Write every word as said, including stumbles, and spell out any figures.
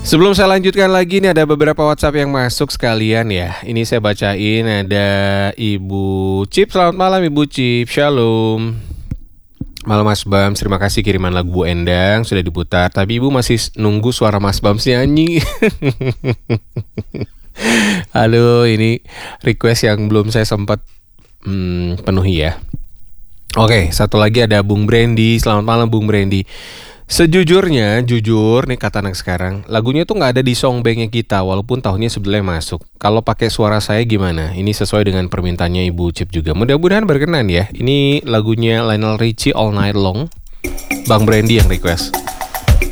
Sebelum saya lanjutkan lagi, nih ada beberapa WhatsApp yang masuk sekalian ya. Ini saya bacain, ada Ibu Cip. Selamat malam Ibu Cip, shalom. Malam Mas Bams, terima kasih kiriman lagu Bu Endang sudah diputar. Tapi Ibu masih nunggu suara Mas Bams nyanyi. Aduh, ini request yang belum saya sempat hmm, penuhi ya. Oke, satu lagi ada Bung Brandy. Selamat malam Bung Brandy. Sejujurnya, jujur nih kata anak sekarang, lagunya tuh nggak ada di songbanknya kita, walaupun tahunnya sebelumnya masuk. Kalau pakai suara saya gimana? Ini sesuai dengan permintaannya Ibu Cip juga. Mudah-mudahan berkenan ya. Ini lagunya Lionel Richie All Night Long. Bang Brandy yang request.